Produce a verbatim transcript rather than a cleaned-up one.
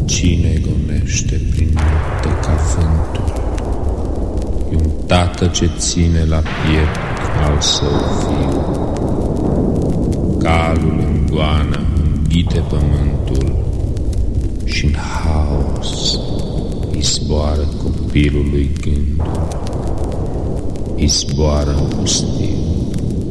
Cine gonește prin noapte ca vântul? E un tată ce ține la piept al său fiu. Calul în goană înghite pământul și în haos îi zboară copilului gândul, îi zboară în pustiu.